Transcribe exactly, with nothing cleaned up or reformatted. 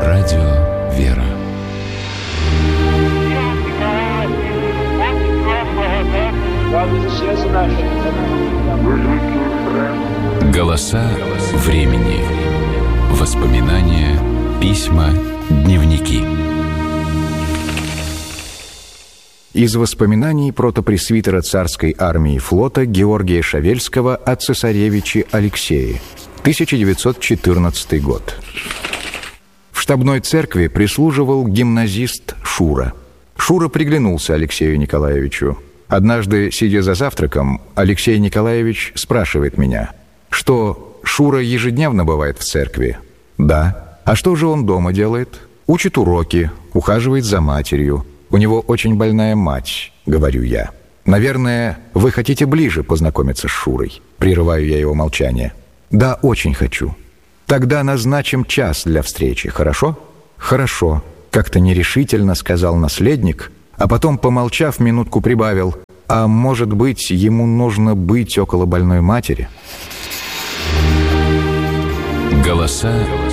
Радио «Вера». Голоса времени. Воспоминания, письма, дневники. Из воспоминаний протопресвитера царской армии и флота Георгия Шавельского о цесаревиче Алексее. тысяча девятьсот четырнадцатый год. В штабной церкви прислуживал гимназист Шура. Шура приглянулся Алексею Николаевичу. Однажды, сидя за завтраком, Алексей Николаевич спрашивает меня: «Что, Шура ежедневно бывает в церкви?» «Да». «А что же он дома делает?» «Учит уроки, ухаживает за матерью. У него очень больная мать», — говорю я. «Наверное, вы хотите ближе познакомиться с Шурой?» Прерываю я его молчание. «Да, очень хочу». «Тогда назначим час для встречи, хорошо?» «Хорошо», — как-то нерешительно сказал наследник, а потом, помолчав, минутку прибавил: «А может быть, ему нужно быть около больной матери?» Голоса